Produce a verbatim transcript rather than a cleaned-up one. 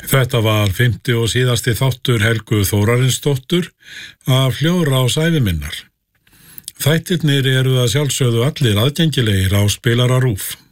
Þetta var fimmti og síðasti þáttur Helgu Þórarinsdóttur af Hljóðrás ævi minnar. Þættirnir eru að sjálfsögðu allir aðgengilegir á Spilara RÚV.